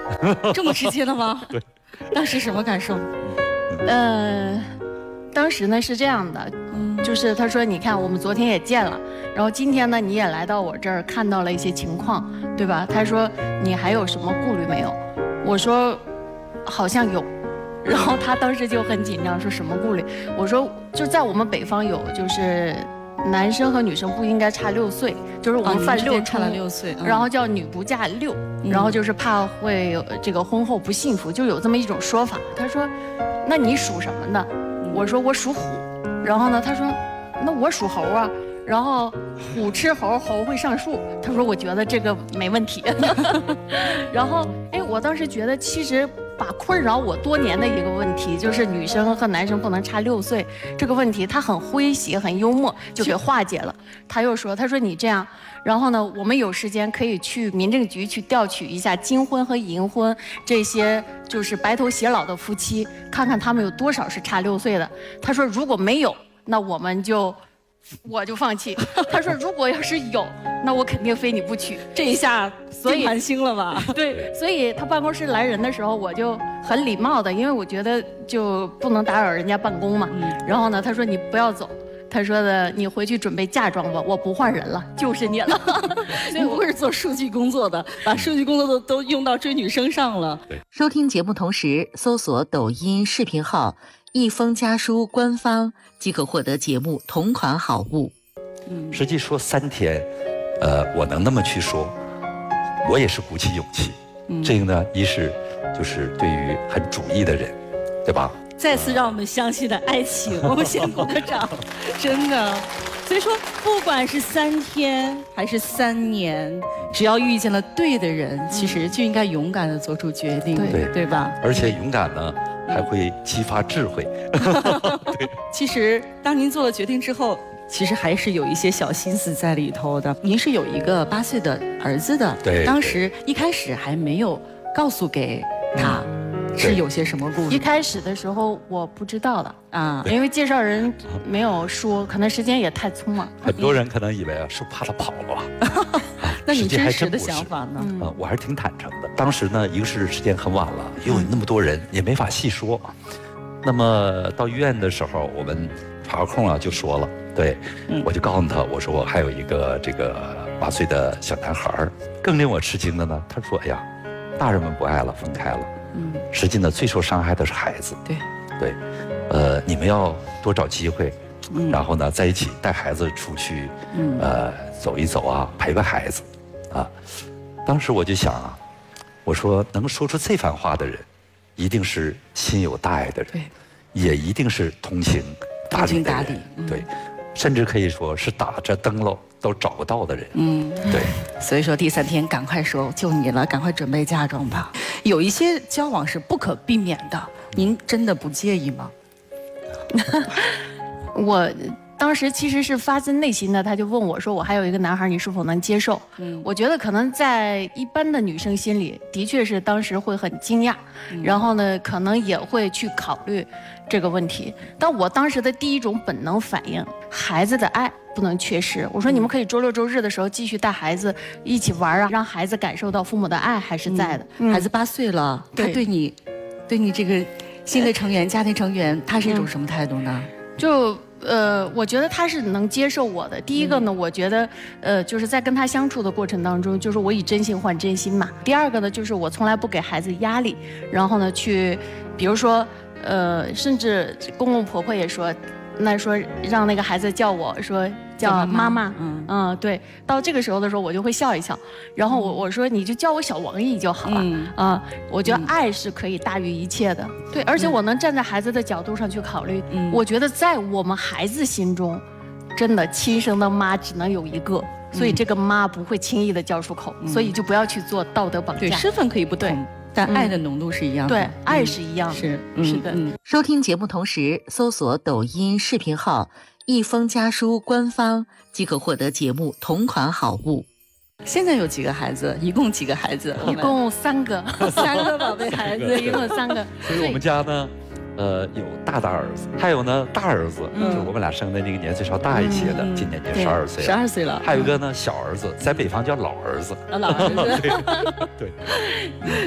这么直接的吗？ 对。 当时什么感受？ 当时呢是这样的，就是他说，你看我们昨天也见了，然后今天呢你也来到我这儿看到了一些情况，对吧？他说你还有什么顾虑没有？我说好像有，然后他当时就很紧张，说什么顾虑？我说就在我们北方有，就是男生和女生不应该差6岁，就是我们犯6 差了6岁， 然后叫女不嫁6，然后就是怕会有这个婚后不幸福，就有这么一种说法。他说，那你属什么的？我说我属虎，然后呢，他说那我属猴啊，然后虎吃猴，猴会上树。他说我觉得这个没问题。然后我当时觉得其实把困扰我多年的一个问题，就是女生和男生不能差6岁这个问题，他很诙谐很幽默就给化解了。他又说，他说你这样，然后呢我们有时间可以去民政局去调取一下金婚和银婚这些就是白头偕老的夫妻，看看他们有多少是差6岁的。他说如果没有，那我就放弃。他说如果要是有，那我肯定非你不娶。 这一下定盘星了吧？ 对，所以他办公室来人的时候，我就很礼貌的，因为我觉得就不能打扰人家办公嘛。然后呢，他说你不要走，他说的你回去准备嫁妆吧，我不换人了，就是你了。 所以我是做数据工作的，把数据工作都用到追女生上了。 收听节目同时搜索抖音视频号一封家书官方，即可获得节目同款好物。 实际说3天，我能那么去说，我也是鼓起勇气。这个呢，一是就是对于很主义的人，对吧？ 再次让我们相信了爱情，我们先鼓个掌，真的。所以说，不管是3天还是3年，只要遇见了对的人，其实就应该勇敢地做出决定，对吧？ 而且勇敢呢，还会激发智慧。对。 其实，当您做了决定之后，其实还是有一些小心思在里头的。您是有一个8岁的儿子的， 对， 当时一开始还没有告诉给他。是有些什么故事？ 一开始的时候我不知道的啊， 因为介绍人没有说，可能时间也太匆忙。 很多人可能以为是怕他跑了。 那你真实的想法呢？ 我还是挺坦诚的。当时呢，一个是时间很晚了，又有那么多人，也没法细说。那么到医院的时候，我们查个空啊，就说了，对，我就告诉他，我说我还有一个这个8岁的小男孩。更令我吃惊的呢，他说，哎呀，大人们不爱了，分开了。实际呢，最受伤害的是孩子。对，你们要多找机会，然后呢，在一起带孩子出去，走一走啊，陪陪孩子，啊。当时我就想啊，我说能说出这番话的人，一定是心有大爱的人，也一定是通情达理的人，对，甚至可以说是打着灯笼都找不到的人。对。 所以说第3天赶快说就你了，赶快准备嫁妆吧。有一些交往是不可避免的，您真的不介意吗？ 我当时其实是发自内心的，他就问我说：“我还有一个男孩，你是否能接受？”我觉得可能在一般的女生心里，的确是当时会很惊讶，然后呢，可能也会去考虑这个问题。但我当时的第一种本能反应，孩子的爱不能缺失。我说你们可以周6周日的时候继续带孩子一起玩啊，让孩子感受到父母的爱还是在的。 孩子8岁了，他对你这个新的成员、家庭成员，他是一种什么态度呢？ 我觉得他是能接受我的。第一个呢，我觉得就是在跟他相处的过程当中，就是我以真心换真心嘛。第二个呢，就是我从来不给孩子压力，然后呢去，比如说甚至公公婆婆也说，那说让那个孩子叫我说叫妈妈，对，到这个时候的时候我就会笑一笑，然后我说你就叫我小王姨就好了，我觉得爱是可以大于一切的，对，而且我能站在孩子的角度上去考虑，我觉得在我们孩子心中，真的亲生的妈只能有一个，所以这个妈不会轻易的叫出口，所以就不要去做道德绑架。 对，身份可以不同，但爱的浓度是一样的。 对，爱是一样的。 是的。 收听节目同时搜索抖音视频号一封家书官方，即可获得节目同款好物。 现在有几个孩子？一共几个孩子？ 一共3个 ，3个宝贝孩子， 一共3个。 所以我们家呢，有大儿子，还有呢大儿子，就是我们俩生的那个年岁稍大一些的，今年就12岁了。 12岁了。 还有一个呢小儿子，在北方叫老儿子。 老儿子。 对。 所以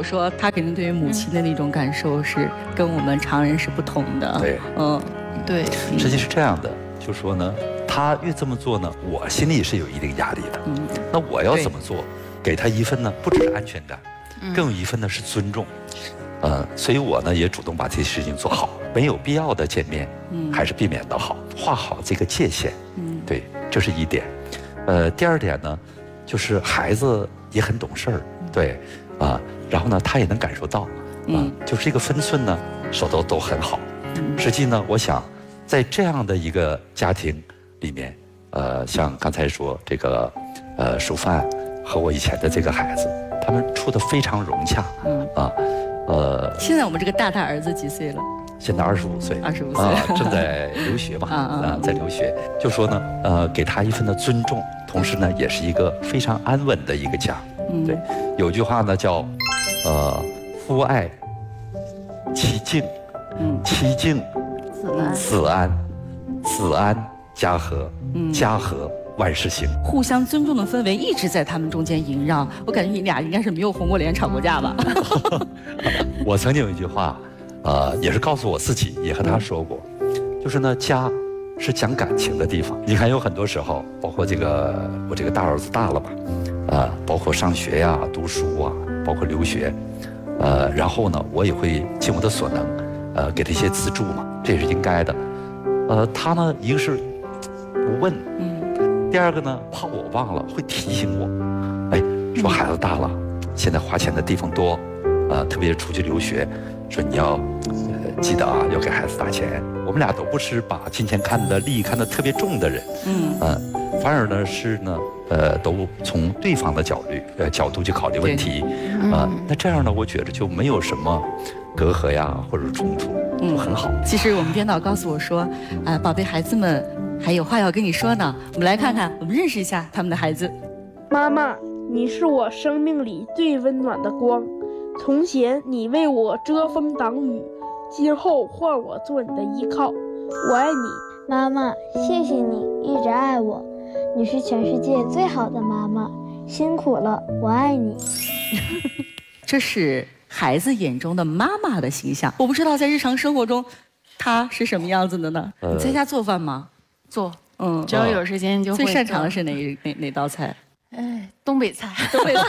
说，他肯定对于母亲的那种感受是跟我们常人是不同的。 对， 对， 实际是这样的，就说呢，他越这么做呢，我心里是有一定压力的。那我要怎么做，给他一份呢，不只是安全感，更有一份呢是尊重。所以我呢也主动把这些事情做好，没有必要的见面，还是避免的好，画好这个界限。对，这是一点。第二点呢，就是孩子也很懂事儿，对，然后呢他也能感受到，就是这个分寸呢，手都很好。实际呢，我想，在这样的一个家庭里面，像刚才说这个，淑范和我以前的这个孩子，他们处得非常融洽， 现在我们这个大儿子几岁了？ 现在25岁 ，25岁， 正在留学嘛，在留学。就说呢，给他一份的尊重，同时呢，也是一个非常安稳的一个家。对，有句话呢叫，夫爱妻敬，妻敬子安，子安家和，家和万事兴。 互相尊重的氛围一直在他们中间萦绕。我感觉你俩应该是没有红过脸、吵过架吧？ 我曾经有一句话，也是告诉我自己，也和他说过，就是呢，家是讲感情的地方。你看，有很多时候，包括我这个大儿子大了吧，包括上学呀、读书啊，包括留学，然后呢，我也会尽我的所能，给他一些资助嘛，这也是应该的。他呢，一个是不问，第二个呢，怕我忘了，会提醒我，说孩子大了，现在花钱的地方多，特别出去留学，说你要记得啊，要给孩子打钱。我们俩都不是把金钱利益看得特别重的人，反而呢是呢，都从对方的角度去考虑问题，那这样呢，我觉得就没有什么隔阂呀或者冲突，就很好。 其实我们编导告诉我说，宝贝孩子们还有话要跟你说呢，我们来看看，我们认识一下他们的孩子。 妈妈，你是我生命里最温暖的光，从前你为我遮风挡雨，今后换我做你的依靠，我爱你。 妈妈，谢谢你一直爱我，你是全世界最好的妈妈，辛苦了，我爱你。 这是孩子眼中的妈妈的形象，我不知道在日常生活中，她是什么样子的呢？你在家做饭吗？ 做，只要有时间就会。 最擅长的是哪道菜？ 东北菜，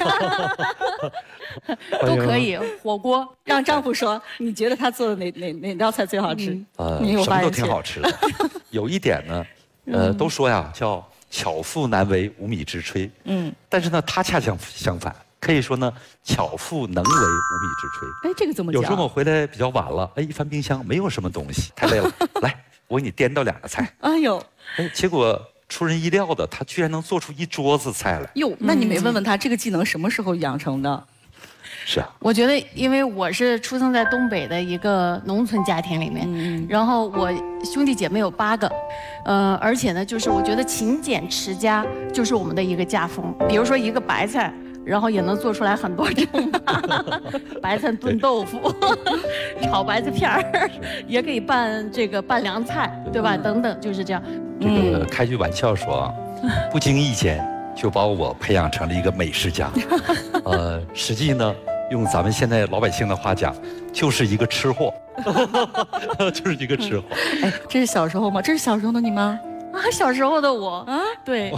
都可以。火锅， 让丈夫说，你觉得他做的哪道菜最好吃？ 什么都挺好吃的。有一点呢，都说呀，叫巧妇难为无米之炊。但是呢，他恰相反，可以说呢，巧妇能为无米之炊。 这个怎么讲？ 有时候我回来比较晚了，一翻冰箱没有什么东西，太累了，来，我给你颠倒2个菜。结果出人意料的，他居然能做出一桌子菜来。 哟，那你没问问他这个技能什么时候养成的？ 是啊， 我觉得因为我是出生在东北的一个农村家庭里面，然后我兄弟姐妹有8个，而且呢，就是我觉得勤俭持家就是我们的一个家风。比如说一个白菜，然后也能做出来很多种白菜炖豆腐，炒白菜片儿，也可以拌凉菜，对吧？等等，就是这样。 开句玩笑说，不经意间就把我培养成了一个美食家。实际呢，用咱们现在老百姓的话讲，就是一个吃货，就是一个吃货。 这是小时候吗？这是小时候的你吗？ 小时候的我对，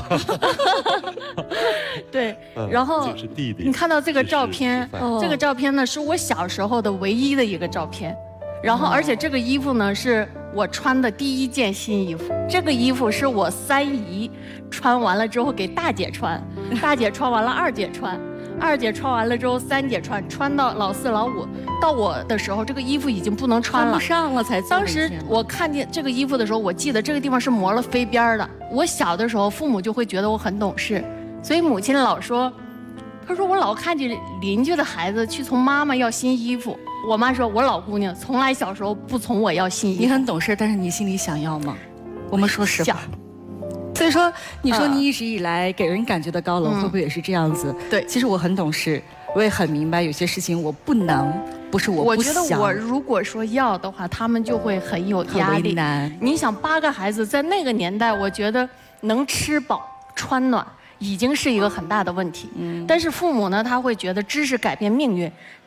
对，然后你看到这个照片，这个照片呢是我小时候的唯一的一个照片，然后而且这个衣服呢是我穿的第1件新衣服，这个衣服是我3姨穿完了之后给大姐穿，大姐穿完了2姐穿。2姐穿完了之后，3姐穿到老4、老5，到我的时候，这个衣服已经不能穿了， 穿不上了才。 当时我看见这个衣服的时候，我记得这个地方是磨了飞边的。我小的时候，父母就会觉得我很懂事，所以母亲老说，她说我老看见邻居的孩子去从妈妈要新衣服，我妈说我老姑娘从来小时候不从我要新衣服。 你很懂事，但是你心里想要吗？我们说实话。所以说，你说你一直以来给人感觉的高冷，会不会也是这样子？ 对， 其实我很懂事，我也很明白有些事情我不能，不是我不想。 我觉得我如果说要的话，他们就会很有压力。你想8个孩子在那个年代，我觉得能吃饱穿暖已经是一个很大的问题。但是父母呢，他会觉得知识改变命运。